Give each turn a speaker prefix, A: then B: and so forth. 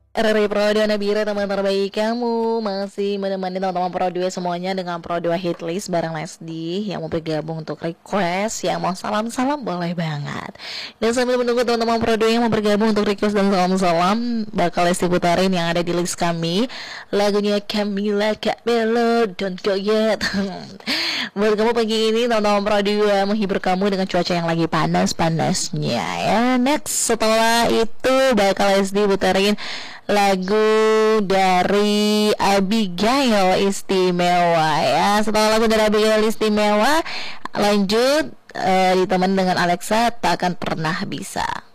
A: RRI Pro 2 Nabira, teman terbaik kamu masih menemani teman-teman Pro 2 semuanya dengan Pro 2 Hitlist bareng Lesdi yang mau bergabung untuk request, yang mau salam-salam boleh banget. Dan sambil menunggu teman-teman Pro 2 yang mau bergabung untuk request dan salam-salam, bakal Lesti putarin yang ada di list kami lagunya Camila Cabello, Don't Go Yet. Buat kamu pagi ini teman-teman Pro 2 menghibur kamu dengan cuaca yang lagi panas-panasnya ya. Next setelah itu bakal Lesti putarin lagu dari Abigail Istimewa ya. Setelah lagu dari Abigail Istimewa, lanjut diteman dengan Alexa, Tak Akan Pernah Bisa.